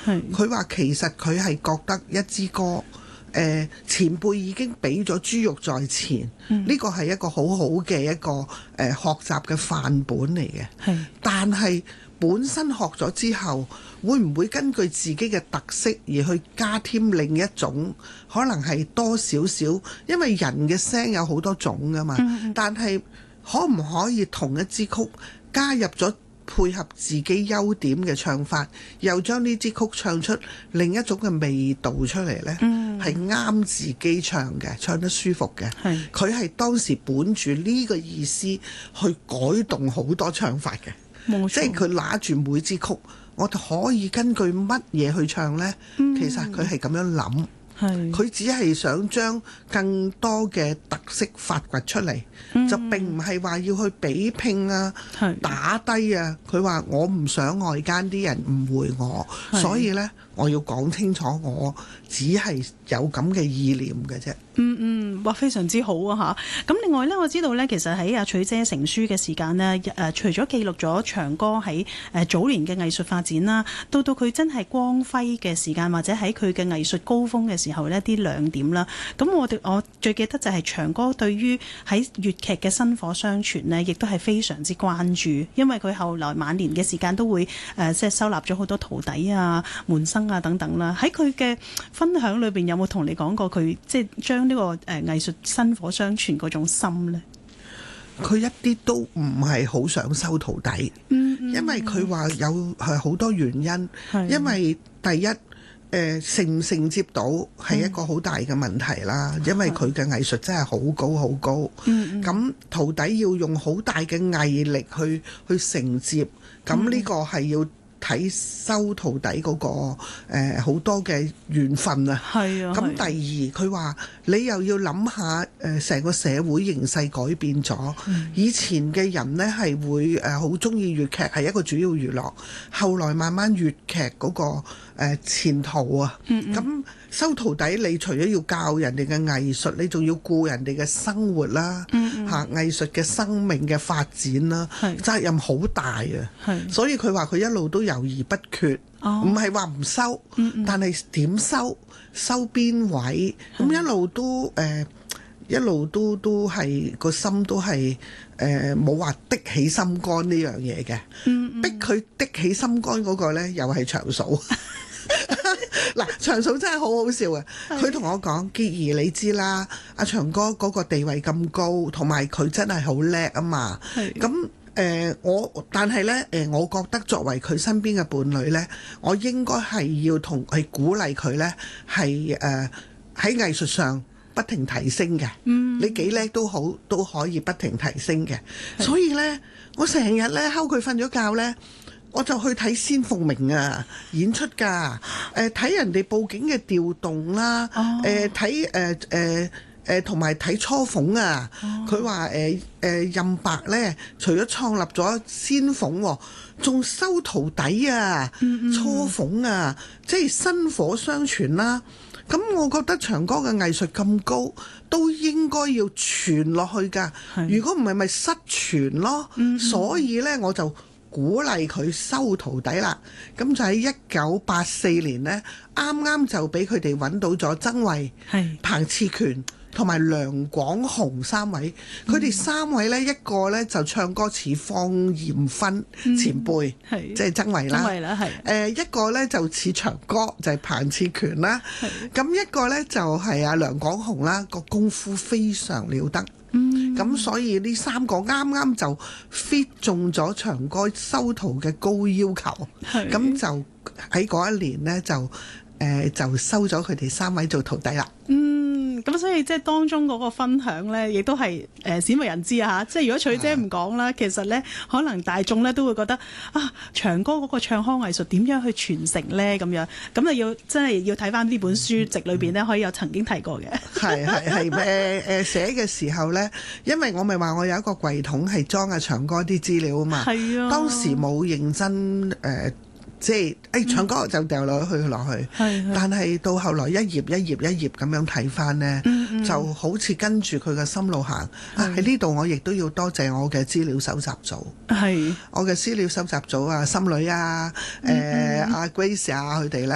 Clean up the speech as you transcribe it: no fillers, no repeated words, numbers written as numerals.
佢話其實佢係覺得一支歌。前輩已經俾咗珠玉在前，呢個係一個好好嘅一個學習嘅範本嚟嘅。但係本身學咗之後，會唔會根據自己嘅特色而去加添另一種，可能係多少少？因為人嘅聲有好多種㗎嘛，但係可唔可以同一支曲加入咗配合自己優點嘅唱法，又將呢支曲唱出另一種嘅味道出嚟呢？係啱自己唱嘅，唱得舒服嘅。佢係當時本住呢個意思去改動好多唱法嘅，即係佢拿住每支曲，我哋可以根據乜嘢去唱呢？其實佢係咁樣諗。佢只係想將更多嘅特色發掘出嚟，就並唔係話要去比拼啊、打低啊。佢話我唔想外間啲人誤會我，所以呢，我要講清楚，我只係有咁嘅意念嘅啫。 哇，非常之好啊嚇！咁另外呢，我知道呢，其實喺阿翠姐成書嘅時間呢，除咗記錄咗長歌喺早年嘅藝術發展啦，到佢真係光輝嘅時間，或者喺佢嘅藝術高峰嘅時候呢啲亮點啦。咁我最記得就係長歌對於喺粵劇嘅薪火相傳呢，亦都係非常之關注，因為佢後來晚年嘅時間都會即係收納咗好多徒弟啊、門生啊等等啦。喺佢嘅分享裏邊有冇同你講過佢即係將呢個藝術薪火相傳嗰種心呢？ 佢一啲都唔係好想收徒弟，因為佢話有好多原因。因為第一，承唔承接到係一個好大嘅問題啦。因為佢嘅藝術真係好高好高，咁徒弟要用好大嘅毅力去承接，咁呢個係要睇收徒弟嗰個好多嘅緣分啊。咁第二，佢話你又要諗下成個社會形勢改變咗，以前嘅人呢係會好中意粵劇係一個主要娛樂，後來慢慢粵劇嗰個前途啊，咁收徒弟你除咗要教人哋嘅藝術，你仲要顧人哋嘅生活啦，藝術嘅生命嘅發展啦，責任好大啊。所以佢話佢一路都猶豫不決，唔係話唔收，但係點收邊位，咁一路都係個心都係冇話的起心肝呢樣嘢嘅，逼佢的起心肝嗰個呢，又係長嫂。嗱，長嫂真係好好笑啊！佢同我講，潔兒你知啦，阿長哥嗰個地位咁高，同埋佢真係好叻啊嘛。咁但係呢，我覺得作為佢身邊嘅伴侶呢，我應該係要係鼓勵佢呢，係喺藝術上不停提升嘅。你幾叻都好，都可以不停提升嘅。所以呢，我成日呢，睺佢瞓咗覺呢，我就去睇仙鳳鳴啊演出㗎，睇人哋佈景嘅調動啦，睇同埋睇雛鳳啊。佢話任白呢，除咗創立咗仙鳳，仲收徒弟啊，雛鳳啊，即係薪火相傳啦。咁我覺得長歌嘅藝術咁高，都應該要傳落去㗎。如果唔係，咪失傳咯。所以呢，我就鼓勵佢收徒弟啦。咁就喺1984年呢，啱啱就俾佢哋揾到咗曾慧、彭熾權同埋梁廣雄三位。佢哋三位呢，一個呢就唱歌似方艷芬前輩，即係曾慧啦。一個呢就似長歌，就係彭熾權啦。咁一個呢就係阿梁廣雄啦，個功夫非常了得。咁所以呢三個啱啱就 fit 中咗長歌收徒嘅高要求，咁就喺嗰一年呢，就收咗佢哋三位做徒弟啦。 咁所以即係當中嗰個分享呢，亦都係鮮為人知啊！即係如果翠姐唔講啦，其實呢，可能大眾呢都會覺得啊，長歌嗰個唱腔藝術點樣去傳承呢？咁樣咁就真係要睇翻呢本書籍裏邊呢，可以有曾經提過嘅。 係寫嘅時候呢，因為我咪話我有一個櫃桶係裝阿長歌啲資料啊嘛。係啊，當時冇認真即係唱歌就掉落去，但係到後來一頁一頁一頁咁樣睇翻呢，就好似跟住佢嘅心路行。喺呢度我亦都要多謝我嘅資料搜集組，我嘅資料搜集組啊，心女啊，阿 Grace 啊，佢哋呢。